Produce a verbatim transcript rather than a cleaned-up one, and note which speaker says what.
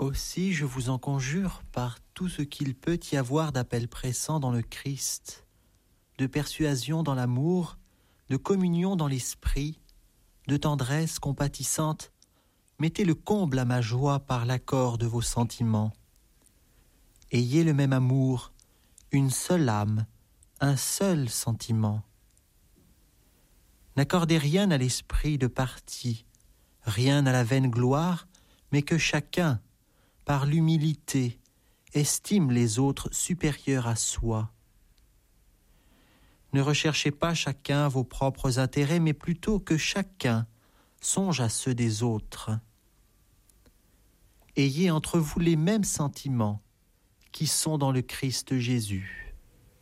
Speaker 1: Aussi, je vous en conjure, par tout ce qu'il peut y avoir d'appel pressant dans le Christ, de persuasion dans l'amour, de communion dans l'esprit, de tendresse compatissante, mettez le comble à ma joie par l'accord de vos sentiments. Ayez le même amour, une seule âme, un seul sentiment. N'accordez rien à l'esprit de parti, rien à la vaine gloire, mais que chacun, par l'humilité, estime les autres supérieurs à soi. Ne recherchez pas chacun vos propres intérêts, mais plutôt que chacun songe à ceux des autres. Ayez entre vous les mêmes sentiments qui sont dans le Christ Jésus.